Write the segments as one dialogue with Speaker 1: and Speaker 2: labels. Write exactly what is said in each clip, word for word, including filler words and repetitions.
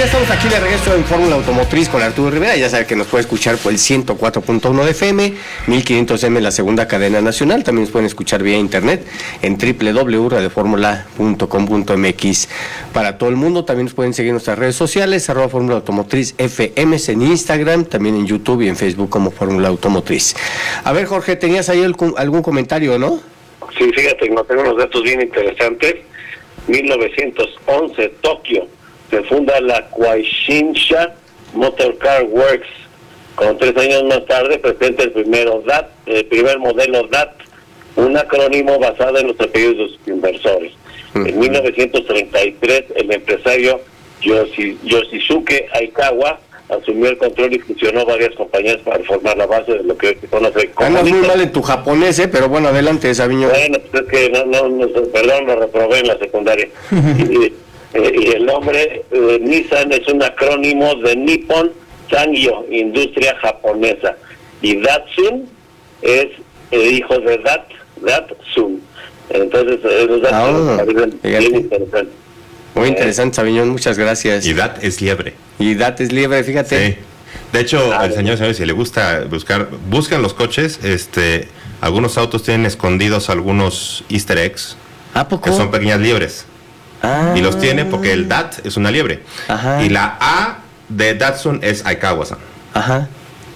Speaker 1: estamos aquí de regreso en Fórmula Automotriz con Arturo Rivera. Ya sabe que nos puede escuchar por el ciento cuatro punto uno de F M, mil quinientos M la segunda cadena nacional. También nos pueden escuchar vía internet en doble u doble u doble u punto radio fórmula punto com punto m x para todo el mundo. También nos pueden seguir en nuestras redes sociales, arroba Fórmula Automotriz F M en Instagram, también en YouTube y en Facebook como Fórmula Automotriz. A ver, Jorge, ¿tenías ahí algún, algún comentario, no?
Speaker 2: Sí, fíjate, no tengo unos datos bien interesantes. mil novecientos once, Tokio, se funda la Kaishinsha Motor Car Works. Con tres años más tarde presenta el primero D A T, el primer modelo D A T, un acrónimo basado en los apellidos de los inversores. Uh-huh. En mil novecientos treinta y tres, el empresario Yoshi, Yoshisuke Aikawa asumió el control y fusionó varias compañías para formar la base de lo que hoy se conoce como...
Speaker 1: Andas muy mal en tu japonés, ¿eh? Pero bueno, adelante, Sabiño.
Speaker 2: Bueno, pues es que no, no, no, perdón, lo reprobé en la secundaria. y, y el nombre eh, Nissan es un acrónimo de Nippon Sangyo, industria japonesa. Y Datsun es eh, hijo de Dat, Datsun. Entonces, esos datos
Speaker 1: ah,
Speaker 2: me parecen bien interesantes.
Speaker 1: Muy interesante, Sabiñón, muchas gracias.
Speaker 3: Y D A T es liebre.
Speaker 1: Y D A T es liebre, fíjate.
Speaker 3: Sí. De hecho, ah, al señor, señor, si le gusta buscar, buscan los coches, este, algunos autos tienen escondidos algunos easter eggs.
Speaker 1: ¿A poco?
Speaker 3: Que son pequeñas liebres. Ah. Y los tiene porque el D A T es una liebre. Ajá. Y la A de Datsun es Aikawa-san.
Speaker 1: Ajá.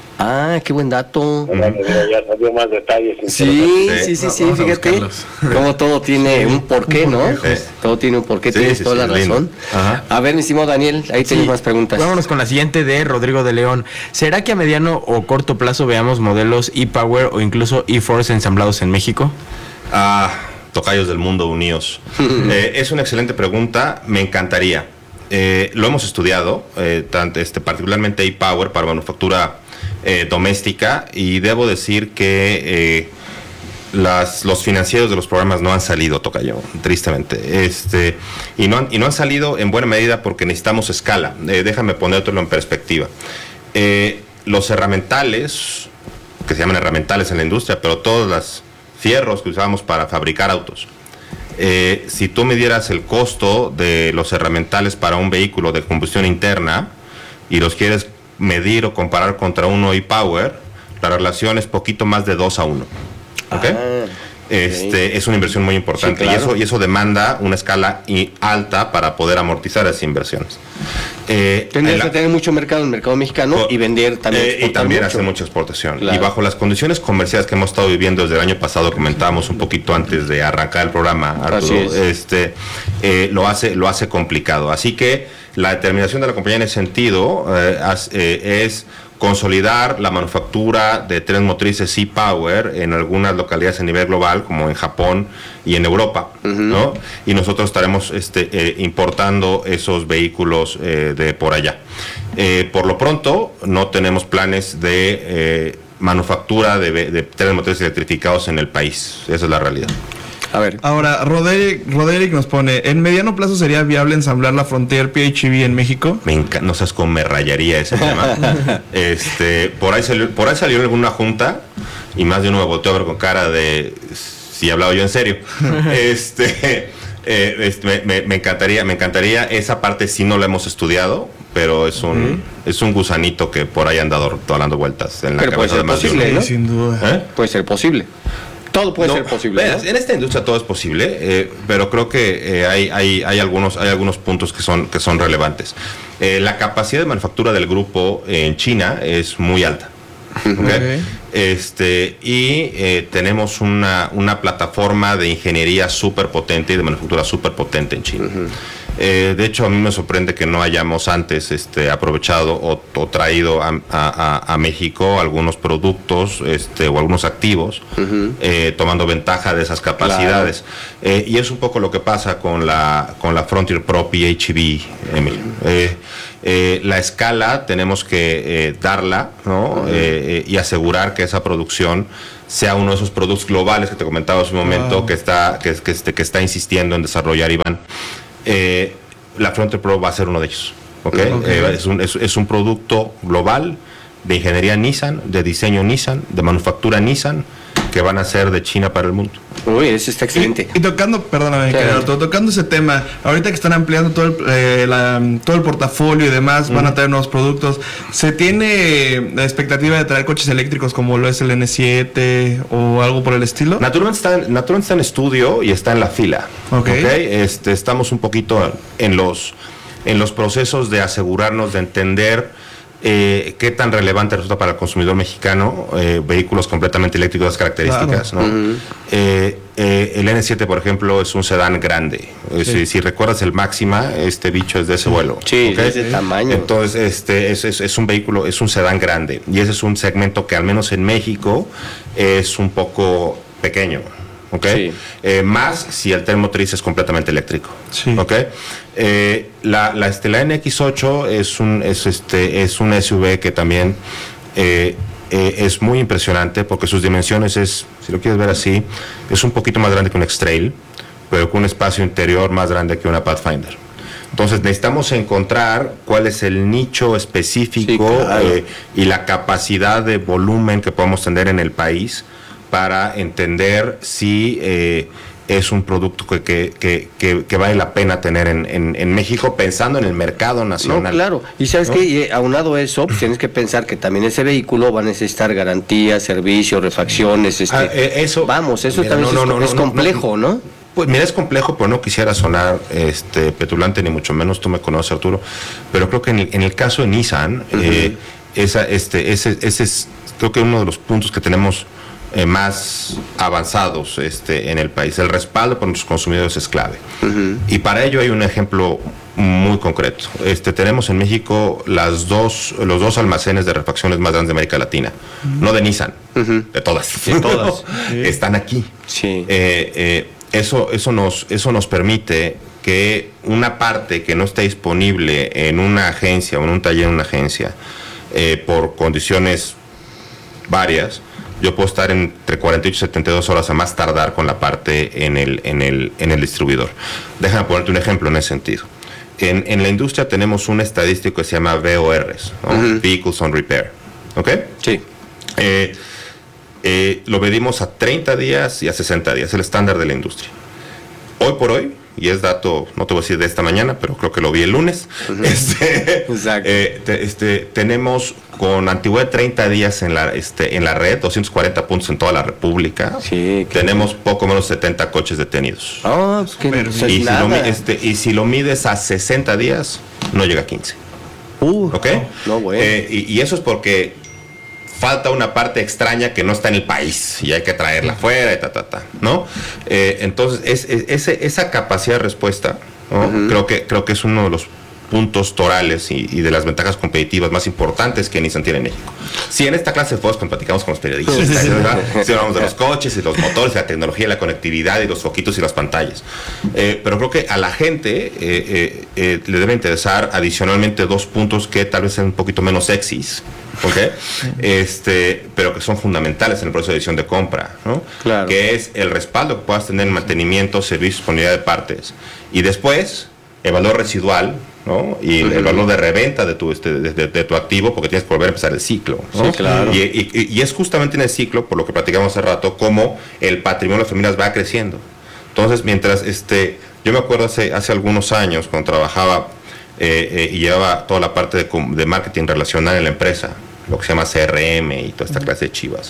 Speaker 1: Ah, qué buen dato.
Speaker 2: Bueno, ya salió más detalles.
Speaker 1: Sí, sí, sí, sí, sí, fíjate cómo todo tiene un porqué, ¿no? Sí. Todo tiene un porqué, sí, tienes sí, toda sí, la razón. Ajá. A ver, mi estimado Daniel, ahí sí. Tienes más preguntas.
Speaker 4: Vámonos con la siguiente de Rodrigo de León. ¿Será que a mediano o corto plazo veamos modelos e-Power o incluso e-Force ensamblados en México?
Speaker 3: Ah, tocayos del mundo unidos. eh, es una excelente pregunta, me encantaría. Eh, lo hemos estudiado, eh, tanto, este, particularmente e-Power para manufactura Eh, doméstica, y debo decir que eh, las, los financieros de los programas no han salido, tocayo, tristemente, este, y no han, y no han salido en buena medida porque necesitamos escala. Eh, déjame ponértelo en perspectiva. Eh, los herramientales, que se llaman herramientales en la industria, pero todos los fierros que usábamos para fabricar autos, eh, si tú midieras el costo de los herramientales para un vehículo de combustión interna y los quieres medir o comparar contra uno e-Power, la relación es poquito más de dos a uno. ¿Okay? Ah, este, okay. Es una inversión muy importante, sí, claro. y, eso, y eso demanda una escala y alta para poder amortizar esas inversiones.
Speaker 1: Eh, Tendrías que tener mucho mercado en el mercado mexicano co- y vender también.
Speaker 3: Eh, y también mucho. hacer mucha exportación. Claro. Y bajo las condiciones comerciales que hemos estado viviendo desde el año pasado, comentábamos un poquito antes de arrancar el programa, Arturo, este, eh, lo hace, lo hace complicado. Así que la determinación de la compañía en ese sentido eh, as, eh, es consolidar la manufactura de trenes motrices e-Power en algunas localidades a nivel global, como en Japón y en Europa, uh-huh. ¿no? Y nosotros estaremos este, eh, importando esos vehículos eh, de por allá. Eh, por lo pronto, no tenemos planes de eh, manufactura de, de trenes motrices electrificados en el país. Esa es la realidad.
Speaker 5: A ver. Ahora, Roderick, Roderick nos pone, ¿en mediano plazo sería viable ensamblar la Frontier P H E V en México?
Speaker 3: Me encanta, no sabes cómo me rayaría ese tema. este, por ahí salió, por ahí salió en alguna junta, y más de uno me volteó a ver con cara de si hablaba yo en serio. este, eh, este me, me encantaría, me encantaría, esa parte sí no la hemos estudiado, pero es un, uh-huh. es un gusanito que por ahí han dado dando vueltas en la
Speaker 1: pero
Speaker 3: cabeza de más de uno.
Speaker 1: ¿no?
Speaker 5: Sin duda.
Speaker 1: ¿Eh? Puede ser posible. Todo puede no, ser posible.
Speaker 3: Veas, ¿no? En esta industria todo es posible, eh, pero creo que eh, hay, hay, hay, algunos, hay algunos puntos que son, que son relevantes. Eh, la capacidad de manufactura del grupo en China es muy alta. ¿Okay? Okay. Este, y eh, tenemos una, una plataforma de ingeniería súper potente y de manufactura súper potente en China. Uh-huh. Eh, de hecho, a mí me sorprende que no hayamos antes este, aprovechado o, o traído a, a, a México algunos productos este, o algunos activos, uh-huh. eh, tomando ventaja de esas capacidades. Claro. Eh, y es un poco lo que pasa con la, con la Frontier Pro P H E V, Emilio. Uh-huh. Eh, eh, la escala tenemos que eh, darla, ¿no? Uh-huh. eh, eh, y asegurar que esa producción sea uno de esos productos globales que te comentaba hace un momento, wow. que, está, que, que, este, que está insistiendo en desarrollar Iván. Eh, la Frontier Pro va a ser uno de ellos, ¿okay? Okay. Eh, es, un, es, es un producto global de ingeniería Nissan, de diseño Nissan, de manufactura Nissan, que que van a ser de China para el mundo.
Speaker 1: Uy, eso está excelente.
Speaker 5: Y, y tocando, perdóname,
Speaker 1: Sí.
Speaker 5: querido, to- tocando ese tema, ahorita que están ampliando todo el, eh, la- todo el portafolio y demás, van a traer nuevos productos. ¿Se tiene la expectativa de traer coches eléctricos como lo es el N siete o algo por el estilo?
Speaker 3: Naturalmente está, en- naturalmente está en estudio y está en la fila.
Speaker 5: Ok.
Speaker 3: Este, estamos un poquito en los, en los procesos de asegurarnos de entender eh, qué tan relevante resulta para el consumidor mexicano eh, vehículos completamente eléctricos de esas características.
Speaker 5: Claro.
Speaker 3: ¿no? Eh, eh, el N siete, por ejemplo, es un sedán grande. Eh,
Speaker 5: Sí.
Speaker 3: Si, si recuerdas el Máxima, este bicho es de ese vuelo.
Speaker 1: Sí,
Speaker 3: ¿ok?
Speaker 1: de ese tamaño.
Speaker 3: Entonces, este es, es, es un vehículo, es un sedán grande. Y ese es un segmento que al menos en México es un poco pequeño. ¿Ok?
Speaker 1: Sí.
Speaker 3: Eh, más si el tren motriz es completamente eléctrico.
Speaker 5: Sí.
Speaker 3: ¿Ok? Eh, la, la, este, la N X ocho es un, es, este, es un S U V que también eh, eh, es muy impresionante porque sus dimensiones es, si lo quieres ver así, es un poquito más grande que un X-Trail, pero con un espacio interior más grande que una Pathfinder. Entonces necesitamos encontrar cuál es el nicho específico
Speaker 1: Sí, claro.
Speaker 3: eh, y la capacidad de volumen que podemos tener en el país para entender si eh, es un producto que, que, que, que, que vale la pena tener en, en, en México, pensando en el mercado nacional.
Speaker 1: No, claro. Y sabes
Speaker 3: ¿No?
Speaker 1: que y, eh, aunado a eso, pues tienes que pensar que también ese vehículo va a necesitar garantías, servicios, refacciones. Este,
Speaker 3: Ah, eh, eso,
Speaker 1: vamos, eso
Speaker 3: mira,
Speaker 1: también
Speaker 3: no,
Speaker 1: es,
Speaker 3: no, no,
Speaker 1: es
Speaker 3: no,
Speaker 1: complejo, ¿no?
Speaker 3: Pues mira, es complejo, pero no quisiera sonar este, petulante, ni mucho menos, tú me conoces, Arturo, pero creo que en el, en el caso de Nissan,
Speaker 1: Ujú.
Speaker 3: eh, esa, este, ese, ese es creo que uno de los puntos que tenemos eh, más avanzados este, en el país. El respaldo por nuestros consumidores es clave.
Speaker 1: Ujú.
Speaker 3: Y para ello hay un ejemplo muy concreto. Este, tenemos en México las dos, los dos almacenes de refacciones más grandes de América Latina. No de Nissan,
Speaker 1: Ujú.
Speaker 3: de todas.
Speaker 1: De todas.
Speaker 5: Sí.
Speaker 3: Están aquí.
Speaker 1: Sí.
Speaker 3: Eh, eh, eso, eso, nos, eso nos permite que una parte que no esté disponible en una agencia o en un taller en una agencia eh, por condiciones varias, yo puedo estar entre cuarenta y ocho y setenta y dos horas a más tardar con la parte en el, en el, en el distribuidor. Déjame ponerte un ejemplo en ese sentido. En, en la industria tenemos un estadístico que se llama V O Rs, ¿no?
Speaker 1: Ujú.
Speaker 3: Vehicles on Repair. ¿Ok?
Speaker 1: Sí.
Speaker 3: Eh, eh, lo medimos a treinta días y a sesenta días, el estándar de la industria. Hoy por hoy, y es dato, no te voy a decir de esta mañana, pero creo que lo vi el lunes, este,
Speaker 1: Exacto.
Speaker 3: eh, te- este, tenemos con antigüedad de treinta días en la, este, en la red, doscientos cuarenta puntos en toda la República.
Speaker 1: Sí, qué-
Speaker 3: Tenemos poco menos de setenta coches detenidos.
Speaker 1: Ah, pues que
Speaker 5: Pero
Speaker 1: no es
Speaker 3: y, si lo,
Speaker 1: nada.
Speaker 3: mi- este, y si lo mides a sesenta días, no llega a quince.
Speaker 1: Uh,
Speaker 3: ¿Ok?
Speaker 1: No, bueno.
Speaker 3: Eh, y, y eso es porque falta una parte extraña que no está en el país y hay que traerla afuera y ta, ta, ta, ¿no? Eh, entonces, es, es- ese- esa capacidad de respuesta, ¿no?
Speaker 1: Ujú.
Speaker 3: creo, que, creo que es uno de los puntos torales y, y de las ventajas competitivas más importantes que Nissan tiene en México. Si en esta clase de fotos cuando platicamos con los periodistas, ¿verdad? Si hablamos de los coches y los motores, la tecnología, la conectividad y los foquitos y las pantallas. Eh, pero creo que a la gente eh, eh, eh, le debe interesar adicionalmente dos puntos que tal vez sean un poquito menos sexys, ¿ok? Este, pero que son fundamentales en el proceso de decisión de compra, ¿no?
Speaker 1: Claro.
Speaker 3: Que es el respaldo que puedas tener en mantenimiento, servicios, disponibilidad de partes. Y después, el valor residual, ¿no? Y el, el valor de reventa de tu, este, de, de- de tu activo, porque tienes que volver a empezar el ciclo, ¿no?
Speaker 1: Sí, claro.
Speaker 3: Y, y- y es justamente en el ciclo, por lo que platicamos hace rato, cómo el patrimonio de las familias va creciendo. Entonces, mientras, este, yo me acuerdo hace, hace algunos años, cuando trabajaba eh, eh, y llevaba toda la parte de, com- de marketing relacional en la empresa, lo que se llama C R M y toda esta clase de chivas.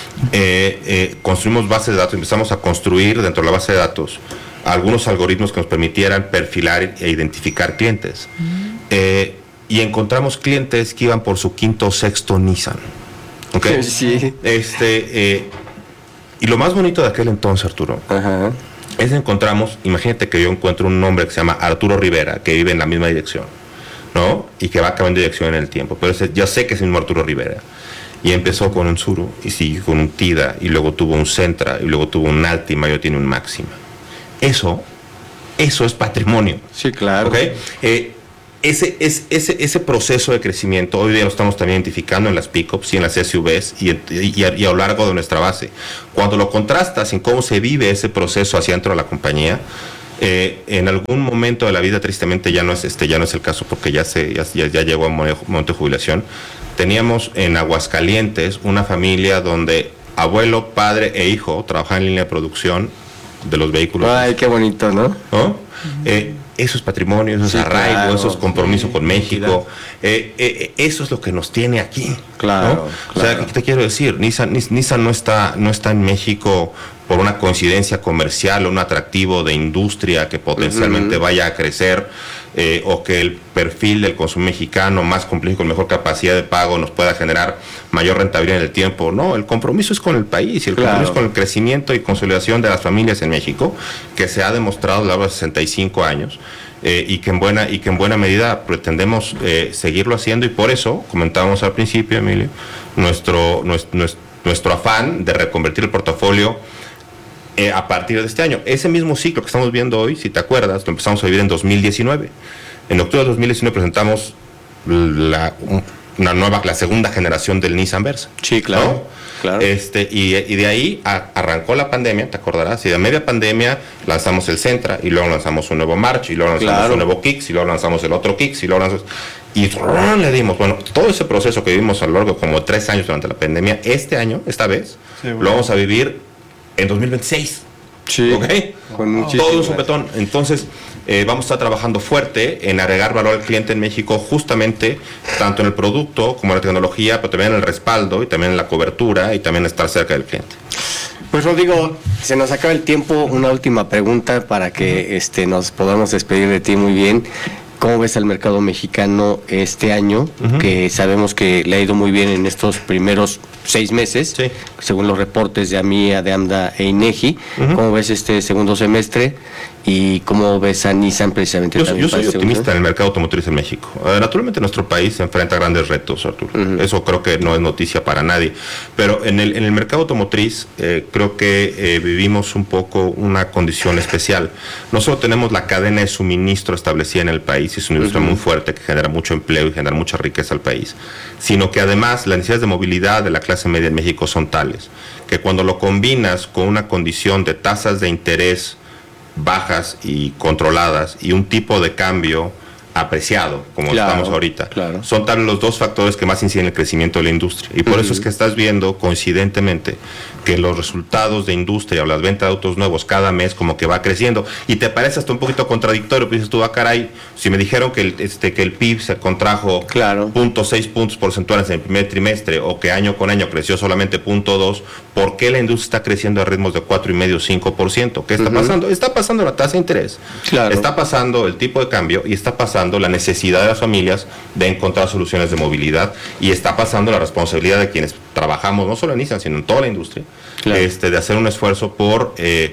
Speaker 3: Eh, eh, construimos bases de datos, empezamos a construir dentro de la base de datos algunos algoritmos que nos permitieran perfilar e identificar clientes. Eh, y encontramos clientes que iban por su quinto o sexto Nissan. ¿Ok?
Speaker 1: Sí.
Speaker 3: Este, eh, y lo más bonito de aquel entonces, Arturo,
Speaker 1: Ajá.
Speaker 3: es que encontramos, imagínate que yo encuentro un hombre que se llama Arturo Rivera, que vive en la misma dirección, ¿no? Y que va cambiando de dirección en el tiempo. Pero ese, yo sé que es el mismo Arturo Rivera. Y empezó con un Tsuru, y siguió con un Tida, y luego tuvo un Sentra, y luego tuvo un Altima, y hoy tiene un Máxima. Eso, eso es patrimonio.
Speaker 1: Sí, claro.
Speaker 3: ¿Ok? Eh, ese, es, ese, ese proceso de crecimiento hoy día lo estamos también identificando en las pickups y en las S U Vs y, en- y a, y a lo largo de nuestra base. Cuando lo contrastas en cómo se vive ese proceso hacia dentro de la compañía, eh, en algún momento de la vida, tristemente ya no es este ya no es el caso porque ya se ya, ya- ya llegó a mo- momento de jubilación. Teníamos en Aguascalientes una familia donde abuelo, padre e hijo trabajaban en línea de producción de los vehículos.
Speaker 1: Ay, qué bonito, ¿no?
Speaker 3: ¿No? Uh-huh. Eh, eso es patrimonio, eso es
Speaker 1: sí,
Speaker 3: arraigo,
Speaker 1: claro,
Speaker 3: eso es compromiso
Speaker 1: sí,
Speaker 3: con México. Eh, eh, eso es lo que nos tiene aquí.
Speaker 1: Claro,
Speaker 3: ¿no?
Speaker 1: claro.
Speaker 3: O sea, ¿qué te quiero decir? Nissan, Nissan no está, no está en México por una coincidencia comercial o un atractivo de industria que potencialmente uh-huh. vaya a crecer, eh, o que el perfil del consumo mexicano más complejo, con mejor capacidad de pago, nos pueda generar mayor rentabilidad en el tiempo. No, el compromiso es con el país, y el
Speaker 1: claro.
Speaker 3: compromiso es con el crecimiento y consolidación de las familias en México, que se ha demostrado a lo largo de sesenta y cinco años. Eh, y que en buena y que en buena medida pretendemos eh, seguirlo haciendo, y por eso comentábamos al principio, Emilio, nuestro nuestro, nuestro afán de reconvertir el portafolio eh, a partir de este año. Ese mismo ciclo que estamos viendo hoy, si te acuerdas, lo empezamos a vivir en dos mil diecinueve. En octubre de dos mil diecinueve presentamos la, una nueva, la segunda generación del Nissan Versa.
Speaker 1: Sí, claro.
Speaker 3: ¿no?
Speaker 1: Claro.
Speaker 3: Este, y, y de ahí a, arrancó la pandemia, te acordarás, y de media pandemia lanzamos el Sentra, y luego lanzamos un nuevo March, y luego lanzamos
Speaker 1: claro.
Speaker 3: un nuevo Kicks, y luego lanzamos el otro Kicks, y luego lanzamos... Y le dimos, bueno, todo ese proceso que vivimos a lo largo de como tres años durante la pandemia, este año, esta vez, sí, bueno. lo vamos a vivir en dos mil veintiséis.
Speaker 1: Sí.
Speaker 3: ¿Ok?
Speaker 1: Con
Speaker 3: todo un sopetón. Entonces, eh, vamos a estar trabajando fuerte en agregar valor al cliente en México, justamente tanto en el producto como en la tecnología, pero también en el respaldo y también en la cobertura y también estar cerca del cliente.
Speaker 1: Pues Rodrigo, se nos acaba el tiempo. Una última pregunta para que este, nos podamos despedir de ti muy bien. ¿Cómo ves al mercado mexicano este año? Uh-huh. Que sabemos que le ha ido muy bien en estos primeros seis meses, sí. según los reportes de AMIA, de AMDA e INEGI. Uh-huh. ¿Cómo ves este segundo semestre? ¿Y cómo ves a Nissan precisamente?
Speaker 3: Yo,
Speaker 1: también
Speaker 3: yo soy optimista
Speaker 1: segundo?
Speaker 3: en el mercado automotriz en México. Uh, naturalmente nuestro país se enfrenta a grandes retos, Arturo. Uh-huh. Eso creo que no es noticia para nadie. Pero en el, en el mercado automotriz eh, creo que eh, vivimos un poco una condición especial. No solo tenemos la cadena de suministro establecida en el país, es una industria uh-huh. muy fuerte que genera mucho empleo y genera mucha riqueza al país, sino que además las necesidades de movilidad de la clase media en México son tales que cuando lo combinas con una condición de tasas de interés bajas y controladas y un tipo de cambio apreciado, como claro, estamos ahorita, claro. son tal los dos factores que más inciden en el crecimiento de la industria. Y por uh-huh. eso es que estás viendo coincidentemente que los resultados de industria o las ventas de autos nuevos cada mes como que va creciendo. Y te parece hasta un poquito contradictorio, pero dices tú, ah, caray, si me dijeron que el, este, que el P I B se contrajo
Speaker 1: claro.
Speaker 3: cero punto seis puntos porcentuales en el primer trimestre, o que año con año creció solamente cero punto dos, ¿por qué la industria está creciendo a ritmos de cuatro coma cinco a cinco por ciento? ¿Qué está uh-huh. pasando? Está pasando la tasa de interés, claro. está pasando el tipo de cambio y está pasando la necesidad de las familias de encontrar soluciones de movilidad, y está pasando la responsabilidad de quienes trabajamos, no solo en Nissan, sino en toda la industria, claro. este, de hacer un esfuerzo por eh,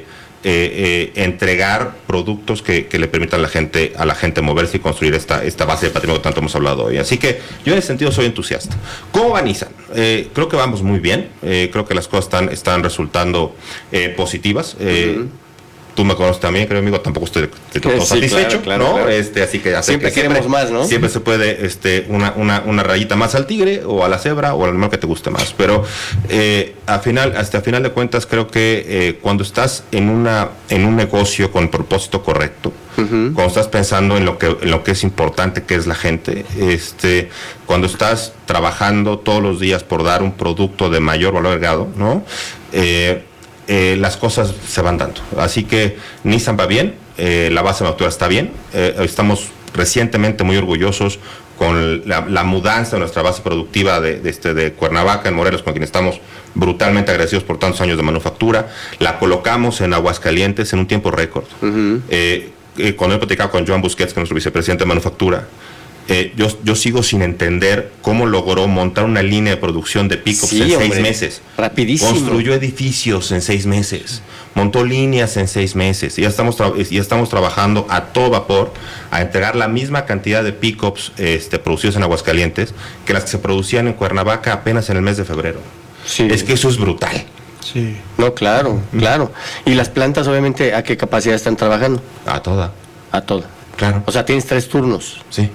Speaker 3: eh, eh, entregar productos que, que le permitan a la gente a la gente moverse y construir esta, esta base de patrimonio que tanto hemos hablado hoy. Así que yo en ese sentido soy entusiasta. ¿Cómo va Nissan? Eh, creo que vamos muy bien, eh, creo que las cosas están, están resultando eh, positivas. Eh, uh-huh. Tú me conoces también, creo, amigo, tampoco estoy, estoy sí, satisfecho, claro, claro, ¿no? Claro. Este, así que
Speaker 1: siempre que queremos
Speaker 3: siempre,
Speaker 1: más, ¿no?
Speaker 3: Siempre se puede este, una, una, una rayita más al tigre o a la cebra o al animal que te guste más. Pero eh, al final, hasta a final de cuentas, creo que eh, cuando estás en una en un negocio con el propósito correcto, uh-huh. cuando estás pensando en lo que en lo que es importante, que es la gente, este, cuando estás trabajando todos los días por dar un producto de mayor valor agregado, ¿no? Eh, Eh, las cosas se van dando. Así que Nissan va bien, eh, la base manufacturera está bien, eh, estamos recientemente muy orgullosos con la, la mudanza de nuestra base productiva de, de, este, de Cuernavaca, en Morelos, con quien estamos brutalmente agradecidos por tantos años de manufactura. La colocamos en Aguascalientes en un tiempo récord. Uh-huh. eh, eh, cuando he platicado con Joan Busquets, que es nuestro vicepresidente de manufactura, Eh, yo, yo sigo sin entender cómo logró montar una línea de producción de pickups sí, en hombre, seis meses.
Speaker 1: Rapidísimo.
Speaker 3: Construyó edificios en seis meses. Montó líneas en seis meses. Y ya estamos, tra- ya estamos trabajando a todo vapor a entregar la misma cantidad de pickups este, producidos en Aguascalientes que las que se producían en Cuernavaca apenas en el mes de febrero. Sí. Es que eso es brutal.
Speaker 1: Sí. No, claro, claro. Y las plantas, obviamente, ¿a qué capacidad están trabajando?
Speaker 3: A toda.
Speaker 1: A toda.
Speaker 3: Claro.
Speaker 1: O sea, tienes tres turnos.
Speaker 3: Sí.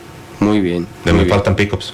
Speaker 1: Muy bien.
Speaker 3: De
Speaker 1: muy
Speaker 3: me
Speaker 1: bien.
Speaker 3: faltan pickups.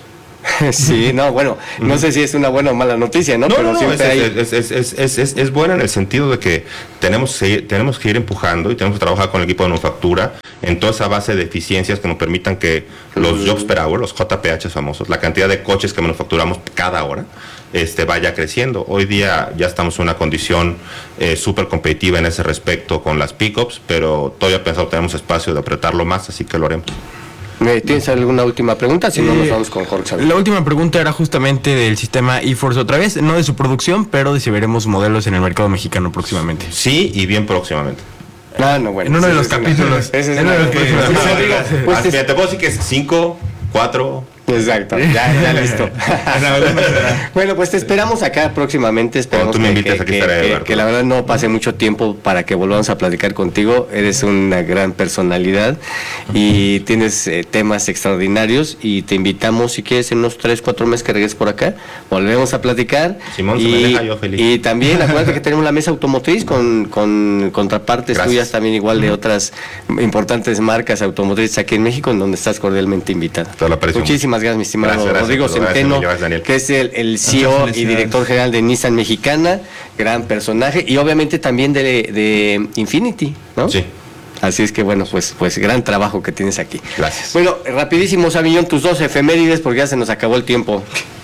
Speaker 1: Sí, no, bueno, no sé si es una buena o mala noticia, ¿no?
Speaker 3: No,
Speaker 1: Pero
Speaker 3: no, no,
Speaker 1: siempre
Speaker 3: es,
Speaker 1: hay...
Speaker 3: es, es, es, es, es, es buena en el sentido de que tenemos, tenemos que ir empujando y tenemos que trabajar con el equipo de manufactura en toda esa base de eficiencias que nos permitan que los jobs per hour, los J P H famosos, la cantidad de coches que manufacturamos cada hora, este, vaya creciendo. Hoy día ya estamos en una condición eh, súper competitiva en ese respecto con las pickups, pero todavía pensado tenemos espacio de apretarlo más, así que lo haremos.
Speaker 1: ¿Tienes alguna última pregunta? Si no,
Speaker 4: Eh,
Speaker 1: nos vamos con Jorge Xavier.
Speaker 4: La última pregunta era justamente del sistema eForce otra vez, no de su producción, pero de si veremos modelos en el mercado mexicano próximamente.
Speaker 3: Sí, y bien próximamente.
Speaker 1: Ah, no, bueno.
Speaker 4: En uno de
Speaker 1: ese
Speaker 4: los
Speaker 1: es una-
Speaker 4: capítulos.
Speaker 1: ese es
Speaker 4: En uno de
Speaker 1: una-
Speaker 4: los próximos
Speaker 1: Pues,
Speaker 4: capítulos.
Speaker 1: digo, pues,
Speaker 3: Ah,
Speaker 1: es-
Speaker 3: mira, te puedo decir que es cinco, cuatro...
Speaker 1: Exacto, ya, ya listo. Bueno, pues te esperamos acá próximamente. Esperamos
Speaker 3: Cuando tú me
Speaker 1: que,
Speaker 3: invites,
Speaker 1: que-
Speaker 3: aquí
Speaker 1: que-
Speaker 3: estaré,
Speaker 1: que-
Speaker 3: Eduardo.
Speaker 1: que la verdad no pase mucho tiempo para que volvamos a platicar contigo. Eres una gran personalidad y tienes eh, temas extraordinarios y te invitamos, si quieres, en unos tres, cuatro meses que regreses por acá. Volvemos a platicar.
Speaker 3: Simón, si
Speaker 1: y,
Speaker 3: me deja, yo feliz.
Speaker 1: y también acuérdate que tenemos la mesa automotriz con, con contrapartes
Speaker 3: Gracias.
Speaker 1: tuyas también igual de otras importantes marcas automotrices aquí en México, en donde estás cordialmente invitada.
Speaker 3: Te lo aprecio
Speaker 1: Muchísimas gracias, mi estimado
Speaker 3: Gracias, gracias,
Speaker 1: Rodrigo
Speaker 3: gracias,
Speaker 1: Centeno,
Speaker 3: gracias, Daniel.
Speaker 1: que es el, el C E O
Speaker 5: Muchas
Speaker 1: y
Speaker 5: felicidades.
Speaker 1: director general de Nissan Mexicana, gran personaje, y obviamente también de, de Infinity, ¿no?
Speaker 3: Sí.
Speaker 1: Así es que bueno, pues, pues gran trabajo que tienes aquí.
Speaker 3: Gracias.
Speaker 1: Bueno, rapidísimo, Sabiñón, tus dos efemérides, porque ya se nos acabó el tiempo.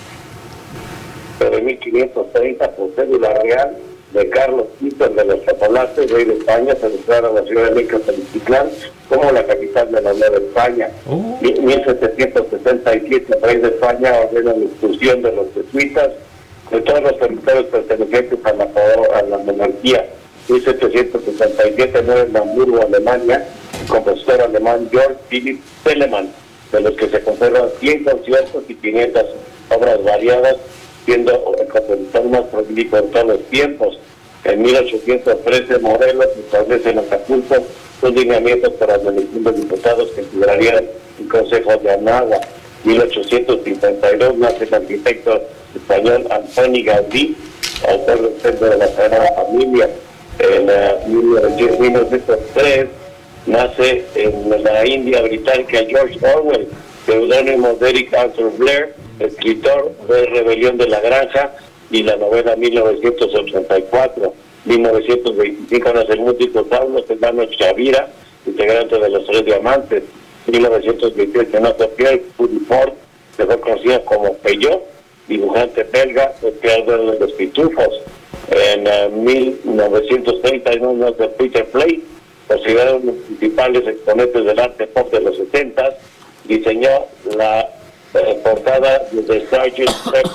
Speaker 2: de mil quinientos treinta por cédula real de Carlos Quito, de los Chapolates, rey de España, se declara la ciudad de México Tenochtitlán como la capital de la Nueva España.
Speaker 3: Oh.
Speaker 2: mil setecientos sesenta y siete, el rey de España ordena la expulsión de los jesuitas de todos los territorios pertenecientes a la, a la monarquía. mil setecientos sesenta y siete, muere en Hamburgo, Alemania, el compositor alemán Georg Philipp Telemann, de los que se conservan cien conciertos y quinientas obras variadas, siendo el compositor más prolífico de todos los tiempos. En mil ochocientos trece, Morelos establece en Acapulco sus lineamientos para la elección de diputados que integrarían el Consejo de Anáhuac. mil ochocientos cincuenta y dos nace el arquitecto español Antoni Gaudí, autor del Centro de la Sagrada Familia. En uh, mil novecientos tres nace en la India británica George Orwell, seudónimo de Eric Arthur Blair, escritor de Rebelión de la Granja y la novela mil novecientos ochenta y cuatro. mil novecientos veinticinco nace el músico Pablo Serrano Chavira, integrante de los Tres Diamantes. mil novecientos veintiocho nace Pierre Pudifort, que fue conocido como Peyot, dibujante belga, creador de los Pitufos. En uh, mil novecientos treinta y uno nace Peter Play, considerado uno de los principales exponentes del arte pop de los setenta, diseñó la eh, portada de Sergeant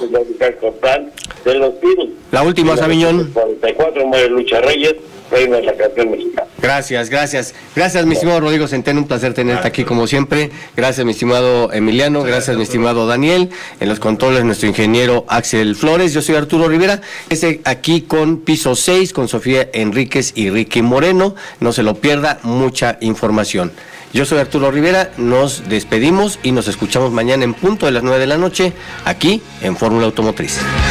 Speaker 2: Pepper de los Beatles.
Speaker 1: La última, Sabiñón.
Speaker 2: En cuarenta y cuatro muere Lucha Reyes, reina de la canción mexicana.
Speaker 1: Gracias, gracias. Gracias, mi estimado Rodrigo Centeno, un placer tenerte aquí como siempre. Gracias, mi estimado Emiliano, gracias, mi estimado Daniel. En los controles, nuestro ingeniero Axel Flores. Yo soy Arturo Rivera, este aquí con Piso seis, con Sofía Enríquez y Ricky Moreno. No se lo pierda, mucha información. Yo soy Arturo Rivera, nos despedimos y nos escuchamos mañana en punto de las nueve de la noche, aquí en Fórmula Automotriz.